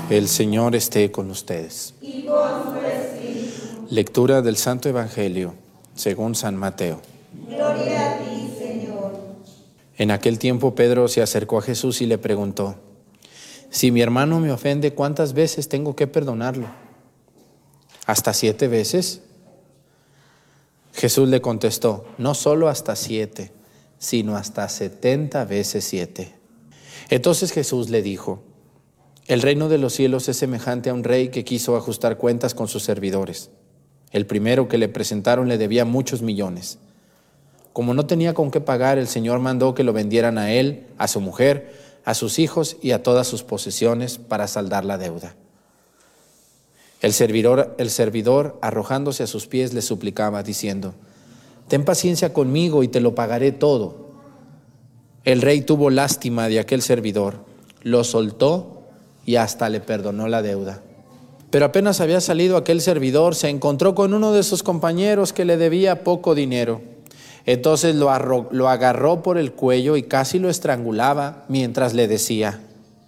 El Señor esté con ustedes. Y con su espíritu. Lectura del Santo Evangelio según San Mateo. Gloria a ti, Señor. En aquel tiempo Pedro se acercó a Jesús y le preguntó: si mi hermano me ofende, ¿cuántas veces tengo que perdonarlo? ¿Hasta 7 veces? Jesús le contestó: no solo hasta 7, sino hasta 70 veces 7. Entonces Jesús le dijo: el reino de los cielos es semejante a un rey que quiso ajustar cuentas con sus servidores. El primero que le presentaron le debía muchos millones. Como no tenía con qué pagar, el Señor mandó que lo vendieran a él, a su mujer, a sus hijos y a todas sus posesiones para saldar la deuda. El servidor, arrojándose a sus pies, le suplicaba, diciendo: ten paciencia conmigo y te lo pagaré todo. El rey tuvo lástima de aquel servidor, lo soltó y hasta le perdonó la deuda. Pero apenas había salido aquel servidor, se encontró con uno de sus compañeros que le debía poco dinero. Entonces lo agarró por el cuello y casi lo estrangulaba mientras le decía: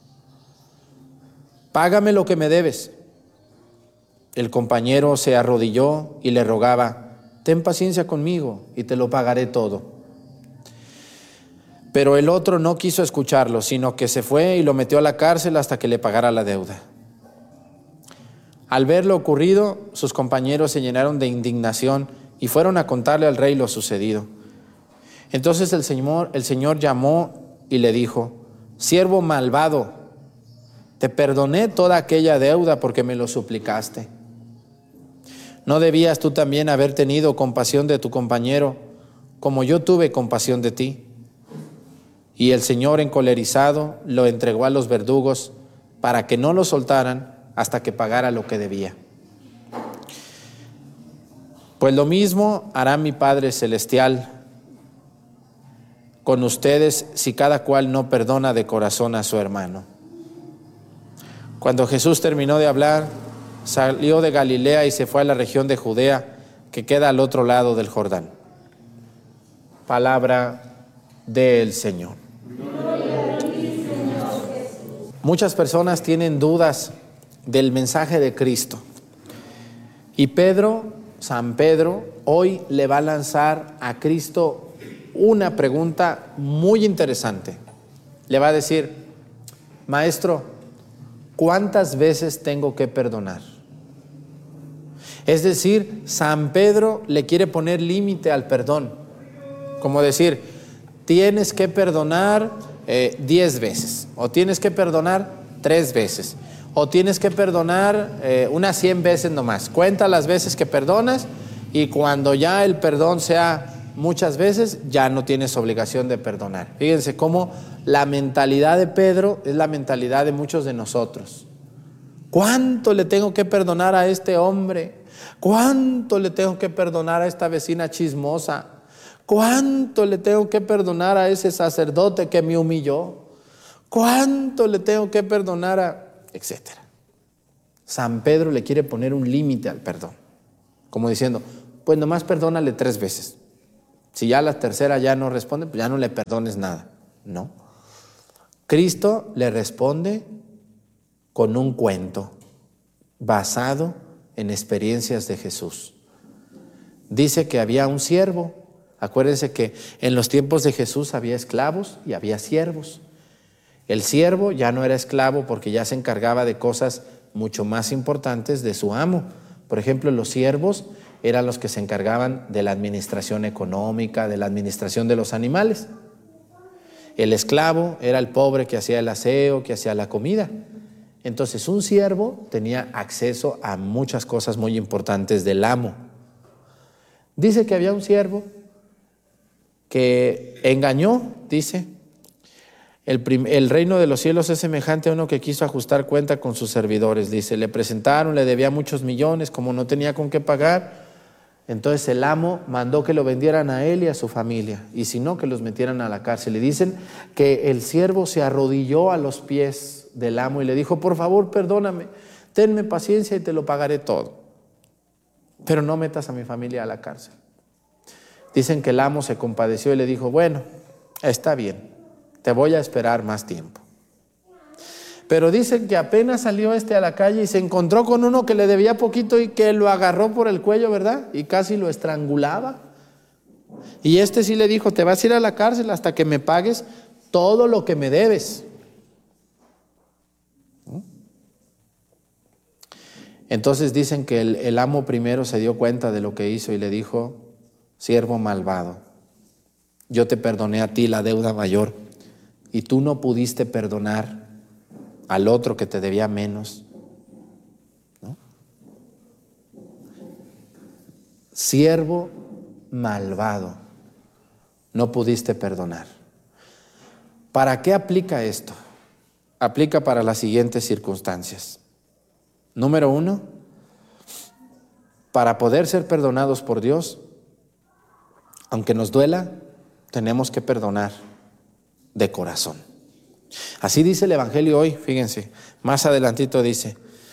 págame lo que me debes. El compañero se arrodilló y le rogaba: ten paciencia conmigo y te lo pagaré todo. Pero el otro no quiso escucharlo, sino que se fue y lo metió a la cárcel hasta que le pagara la deuda. Al ver lo ocurrido, sus compañeros se llenaron de indignación y fueron a contarle al rey lo sucedido. Entonces el Señor llamó y le dijo: siervo malvado, te perdoné toda aquella deuda porque me lo suplicaste. ¿No debías tú también haber tenido compasión de tu compañero, como yo tuve compasión de ti? Y el Señor, encolerizado, lo entregó a los verdugos para que no lo soltaran hasta que pagara lo que debía. Pues lo mismo hará mi Padre Celestial con ustedes si cada cual no perdona de corazón a su hermano. Cuando Jesús terminó de hablar, salió de Galilea y se fue a la región de Judea, que queda al otro lado del Jordán. Palabra del Señor. Gloria a ti, Señor Jesús. Muchas personas tienen dudas del mensaje de Cristo. Y San Pedro, hoy le va a lanzar a Cristo una pregunta muy interesante. Le va a decir: Maestro, ¿cuántas veces tengo que perdonar? Es decir, San Pedro le quiere poner límite al perdón. Como decir, tienes que perdonar 10 veces, o tienes que perdonar 3 veces, o tienes que perdonar unas 100 veces nomás. Cuenta las veces que perdonas y cuando ya el perdón sea muchas veces, ya no tienes obligación de perdonar. Fíjense cómo la mentalidad de Pedro es la mentalidad de muchos de nosotros. ¿Cuánto le tengo que perdonar a este hombre? ¿Cuánto le tengo que perdonar a esta vecina chismosa? ¿Cuánto le tengo que perdonar a ese sacerdote que me humilló? ¿Cuánto le tengo que perdonar a...? Etcétera. San Pedro le quiere poner un límite al perdón, como diciendo, pues nomás perdónale 3 veces. Si ya la tercera ya no responde, pues ya no le perdones nada. No. Cristo le responde con un cuento basado en experiencias de Jesús. Dice que había un siervo. Acuérdense que en los tiempos de Jesús había esclavos y había siervos. El siervo ya no era esclavo porque ya se encargaba de cosas mucho más importantes de su amo. Por ejemplo, los siervos eran los que se encargaban de la administración económica, de la administración de los animales. El esclavo era el pobre que hacía el aseo, que hacía la comida. Entonces, un siervo tenía acceso a muchas cosas muy importantes del amo. Dice que había un siervo que engañó, dice. El reino de los cielos es semejante a uno que quiso ajustar cuenta con sus servidores. Dice, le presentaron, le debía muchos millones, como no tenía con qué pagar. Entonces el amo mandó que lo vendieran a él y a su familia, y si no, que los metieran a la cárcel. Y dicen que el siervo se arrodilló a los pies del amo y le dijo: por favor, perdóname, tenme paciencia y te lo pagaré todo, pero no metas a mi familia a la cárcel. Dicen que el amo se compadeció y le dijo: bueno, está bien, te voy a esperar más tiempo. Pero dicen que apenas salió a la calle y se encontró con uno que le debía poquito y que lo agarró por el cuello, ¿verdad? Y casi lo estrangulaba. Y sí le dijo, te vas a ir a la cárcel hasta que me pagues todo lo que me debes. Entonces dicen que el amo primero se dio cuenta de lo que hizo y le dijo, siervo malvado, yo te perdoné a ti la deuda mayor y tú no pudiste perdonar al otro que te debía menos, ¿no? Siervo malvado, no pudiste perdonar. ¿Para qué aplica esto? Aplica para las siguientes circunstancias. Número 1, para poder ser perdonados por Dios, aunque nos duela, tenemos que perdonar de corazón. Así dice el Evangelio hoy, fíjense, más adelantito dice,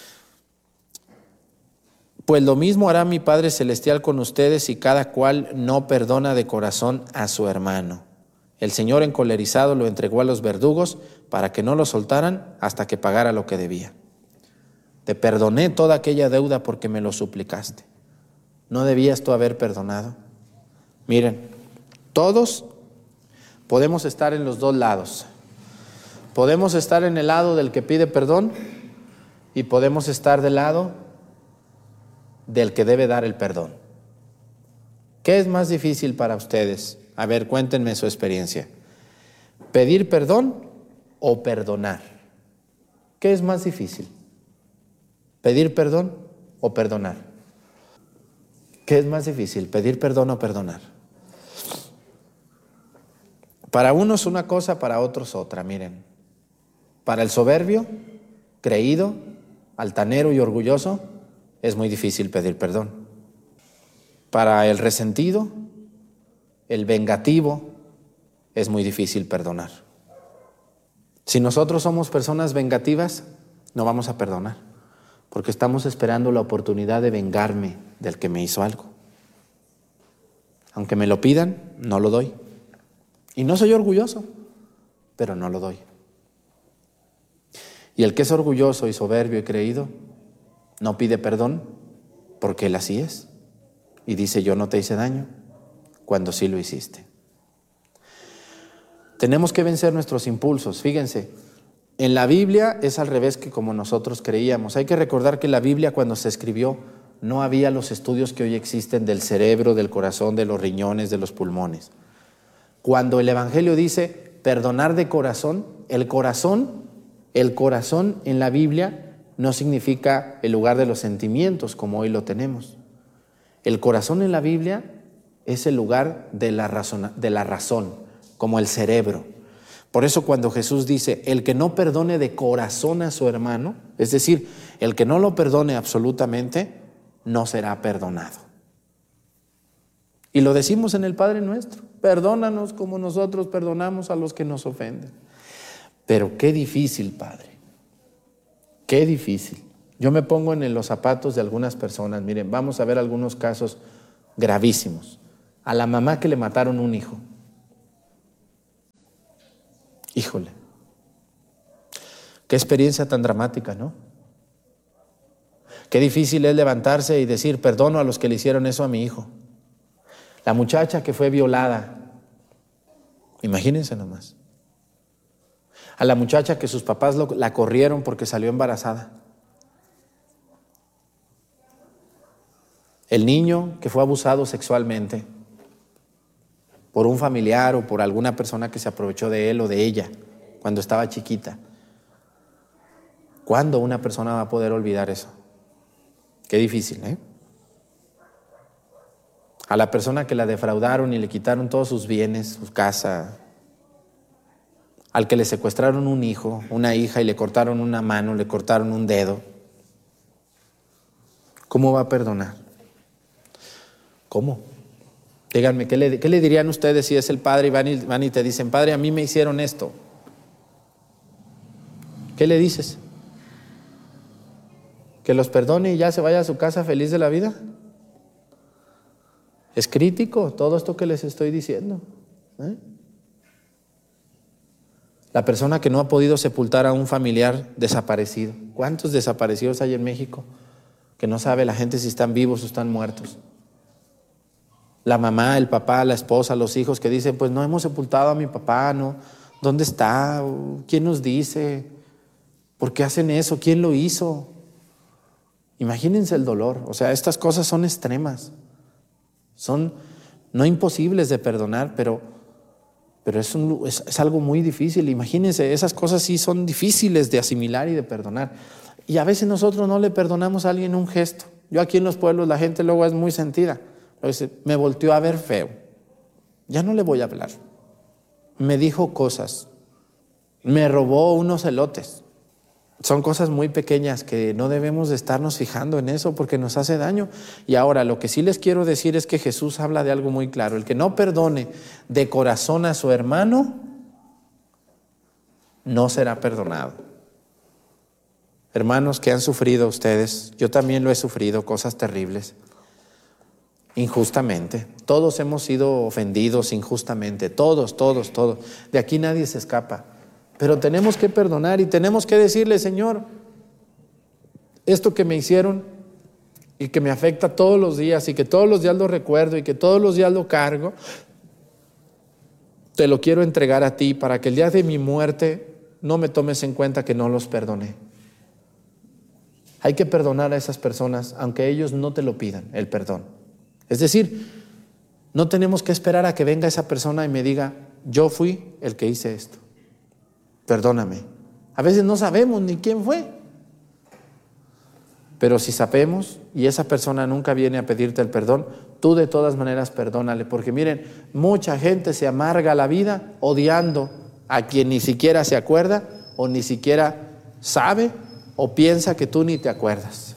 pues lo mismo hará mi Padre Celestial con ustedes si cada cual no perdona de corazón a su hermano. El Señor encolerizado lo entregó a los verdugos para que no lo soltaran hasta que pagara lo que debía. Te perdoné toda aquella deuda porque me lo suplicaste. ¿No debías tú haber perdonado? Miren, todos podemos estar en los dos lados. Podemos estar en el lado del que pide perdón y podemos estar del lado del que debe dar el perdón. ¿Qué es más difícil para ustedes? A ver, cuéntenme su experiencia. ¿Pedir perdón o perdonar? ¿Qué es más difícil? ¿Pedir perdón o perdonar? ¿Qué es más difícil? ¿Pedir perdón o perdonar? Para unos una cosa, para otros otra, miren. Para el soberbio, creído, altanero y orgulloso, es muy difícil pedir perdón. Para el resentido, el vengativo, es muy difícil perdonar. Si nosotros somos personas vengativas, no vamos a perdonar, porque estamos esperando la oportunidad de vengarme del que me hizo algo. Aunque me lo pidan, no lo doy. Y no soy orgulloso, pero no lo doy. Y el que es orgulloso y soberbio y creído, no pide perdón, porque él así es. Y dice, yo no te hice daño, cuando sí lo hiciste. Tenemos que vencer nuestros impulsos. Fíjense, en la Biblia es al revés que como nosotros creíamos. Hay que recordar que la Biblia cuando se escribió no había los estudios que hoy existen del cerebro, del corazón, de los riñones, de los pulmones. Cuando el Evangelio dice perdonar de corazón, el corazón en la Biblia no significa el lugar de los sentimientos como hoy lo tenemos. El corazón en la Biblia es el lugar de la razón, como el cerebro. Por eso cuando Jesús dice, el que no perdone de corazón a su hermano, es decir, el que no lo perdone absolutamente, no será perdonado. Y lo decimos en el Padre Nuestro, perdónanos como nosotros perdonamos a los que nos ofenden. Pero qué difícil, Padre, qué difícil. Yo me pongo en los zapatos de algunas personas. Miren, vamos a ver algunos casos gravísimos. A la mamá que le mataron un hijo. Híjole, qué experiencia tan dramática, ¿no? Qué difícil es levantarse y decir, perdono a los que le hicieron eso a mi hijo. La muchacha que fue violada, imagínense nomás. A la muchacha que sus papás la corrieron porque salió embarazada. El niño que fue abusado sexualmente por un familiar o por alguna persona que se aprovechó de él o de ella cuando estaba chiquita. ¿Cuándo una persona va a poder olvidar eso? Qué difícil, ¿eh? A la persona que la defraudaron y le quitaron todos sus bienes, su casa. Al que le secuestraron un hijo, una hija y le cortaron una mano, le cortaron un dedo. ¿Cómo va a perdonar? ¿Cómo? Díganme, ¿qué le dirían ustedes si es el padre y van y te dicen, padre, a mí me hicieron esto? ¿Qué le dices? ¿Que los perdone y ya se vaya a su casa feliz de la vida? Es crítico todo esto que les estoy diciendo, ¿eh? La persona que no ha podido sepultar a un familiar desaparecido. ¿Cuántos desaparecidos hay en México? Que no sabe la gente si están vivos o están muertos. La mamá, el papá, la esposa, los hijos que dicen, pues no hemos sepultado a mi papá, ¿no? ¿Dónde está? ¿Quién nos dice? ¿Por qué hacen eso? ¿Quién lo hizo? Imagínense el dolor. O sea, estas cosas son extremas. Son no imposibles de perdonar, pero es algo muy difícil. Imagínense, esas cosas sí son difíciles de asimilar y de perdonar. Y a veces nosotros no le perdonamos a alguien un gesto. Yo aquí en los pueblos la gente luego es muy sentida. Me volteó a ver feo. Ya no le voy a hablar. Me dijo cosas. Me robó unos elotes. Son cosas muy pequeñas que no debemos de estarnos fijando en eso porque nos hace daño. Y ahora lo que sí les quiero decir es que Jesús habla de algo muy claro. El que no perdone de corazón a su hermano no será perdonado. Hermanos que han sufrido ustedes, yo también lo he sufrido, cosas terribles, injustamente. Todos hemos sido ofendidos injustamente, todos. De aquí nadie se escapa. Pero tenemos que perdonar y tenemos que decirle, Señor, esto que me hicieron y que me afecta todos los días y que todos los días lo recuerdo y que todos los días lo cargo, te lo quiero entregar a ti para que el día de mi muerte no me tomes en cuenta que no los perdoné. Hay que perdonar a esas personas aunque ellos no te lo pidan, el perdón. Es decir, no tenemos que esperar a que venga esa persona y me diga, yo fui el que hice esto. Perdóname. A veces no sabemos ni quién fue. Pero si sabemos y esa persona nunca viene a pedirte el perdón, tú de todas maneras perdónale. Porque miren, mucha gente se amarga la vida odiando a quien ni siquiera se acuerda o ni siquiera sabe o piensa que tú ni te acuerdas.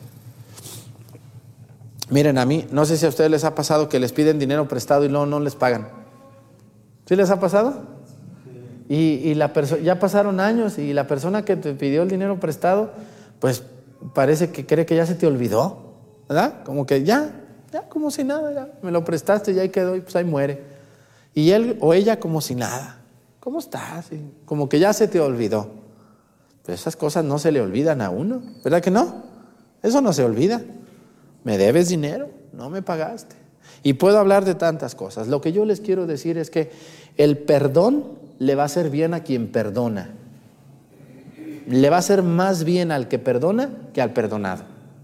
Miren, a mí, no sé si a ustedes les ha pasado que les piden dinero prestado y luego no les pagan. ¿Sí les ha pasado? Y ya pasaron años y la persona que te pidió el dinero prestado, pues parece que cree que ya se te olvidó, ¿verdad? Como que ya como si nada, ya me lo prestaste, ya ahí quedó y pues ahí muere. Y él o ella como si nada. ¿Cómo estás? Y como que ya se te olvidó. Pero esas cosas no se le olvidan a uno, ¿verdad que no? Eso no se olvida. Me debes dinero, no me pagaste. Y puedo hablar de tantas cosas. Lo que yo les quiero decir es que el perdón le va a hacer bien a quien perdona. Le va a hacer más bien al que perdona que al perdonado.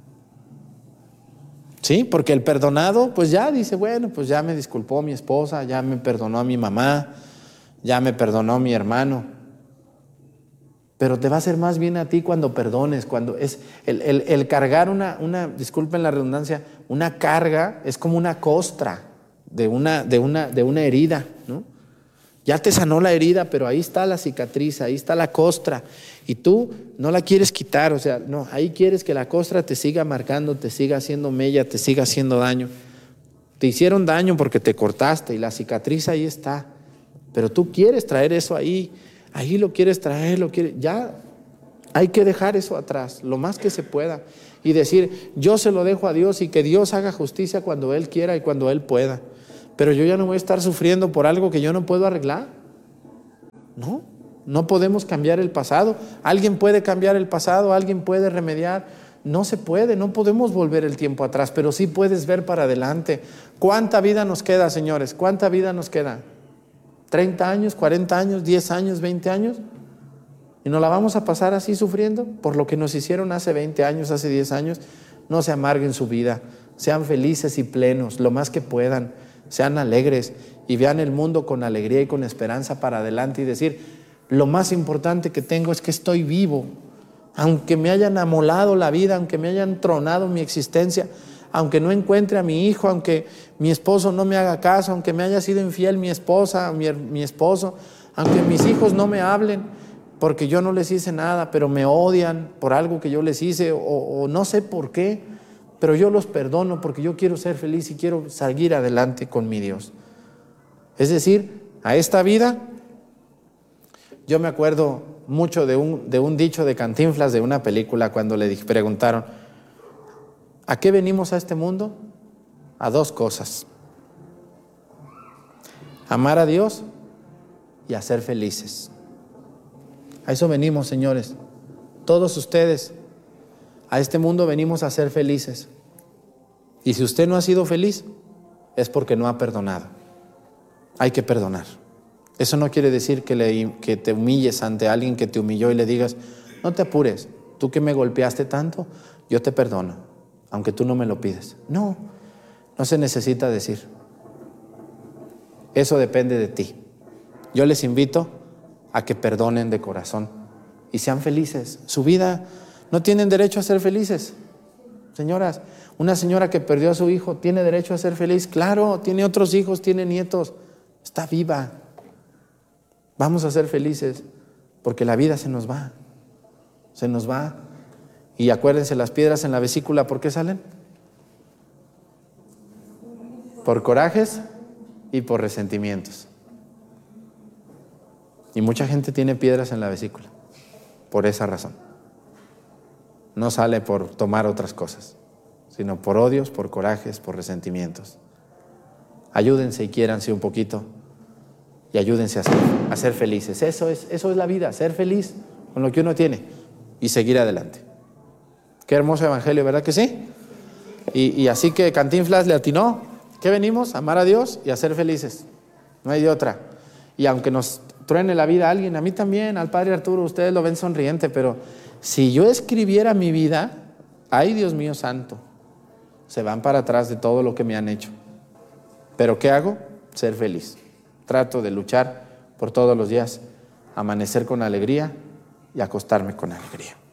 ¿Sí? Porque el perdonado pues ya dice, bueno, pues ya me disculpó mi esposa, ya me perdonó a mi mamá, ya me perdonó mi hermano. Pero te va a hacer más bien a ti cuando perdones, cuando es el cargar una, disculpen la redundancia, una carga es como una costra de una herida, ¿no? Ya te sanó la herida, pero ahí está la cicatriz, ahí está la costra. Y tú no la quieres quitar, o sea, no, ahí quieres que la costra te siga marcando, te siga haciendo mella, te siga haciendo daño. Te hicieron daño porque te cortaste y la cicatriz ahí está. Pero tú quieres traer eso ahí lo quieres traer, ya hay que dejar eso atrás, lo más que se pueda. Y decir, yo se lo dejo a Dios y que Dios haga justicia cuando Él quiera y cuando Él pueda. Pero yo ya no voy a estar sufriendo por algo que yo no puedo arreglar. No podemos cambiar el pasado. Alguien puede cambiar el pasado, alguien puede remediar. No se puede, no podemos volver el tiempo atrás, pero sí puedes ver para adelante. ¿Cuánta vida nos queda, señores? ¿Cuánta vida nos queda? ¿30 años, 40 años, 10 años, 20 años? ¿Y nos la vamos a pasar así sufriendo por lo que nos hicieron hace 20 años, hace 10 años? No se amarguen su vida, sean felices y plenos, lo más que puedan. Sean alegres y vean el mundo con alegría y con esperanza para adelante y decir, lo más importante que tengo es que estoy vivo, aunque me hayan amolado la vida, aunque me hayan tronado mi existencia, aunque no encuentre a mi hijo, aunque mi esposo no me haga caso, aunque me haya sido infiel mi esposa, mi esposo, aunque mis hijos no me hablen porque yo no les hice nada, pero me odian por algo que yo les hice o no sé por qué. Pero yo los perdono porque yo quiero ser feliz y quiero seguir adelante con mi Dios. Es decir, a esta vida, yo me acuerdo mucho de un dicho de Cantinflas de una película cuando le preguntaron, ¿a qué venimos a este mundo? A dos cosas. Amar a Dios y a ser felices. A eso venimos, señores. Todos ustedes, a este mundo venimos a ser felices. Y si usted no ha sido feliz, es porque no ha perdonado. Hay que perdonar. Eso no quiere decir que te humilles ante alguien que te humilló y le digas, no te apures, tú que me golpeaste tanto, yo te perdono, aunque tú no me lo pides. No, no se necesita decir. Eso depende de ti. Yo les invito a que perdonen de corazón y sean felices. Su vida, no tienen derecho a ser felices. Señoras, una señora que perdió a su hijo, ¿tiene derecho a ser feliz? Claro, tiene otros hijos, tiene nietos, está viva. Vamos a ser felices porque la vida se nos va. Se nos va. Y acuérdense, las piedras en la vesícula, ¿por qué salen? Por corajes y por resentimientos. Y mucha gente tiene piedras en la vesícula por esa razón. No sale por tomar otras cosas, sino por odios, por corajes, por resentimientos. Ayúdense y quiéranse un poquito y ayúdense a ser felices. Eso es la vida, ser feliz con lo que uno tiene y seguir adelante. Qué hermoso evangelio, ¿verdad que sí? Y así que Cantinflas le atinó. ¿Qué venimos? A amar a Dios y a ser felices. No hay de otra. Y aunque nos truene la vida a alguien, a mí también, al Padre Arturo, ustedes lo ven sonriente, pero si yo escribiera mi vida, ay Dios mío santo, se van para atrás de todo lo que me han hecho. ¿Pero qué hago? Ser feliz. Trato de luchar por todos los días, amanecer con alegría y acostarme con alegría.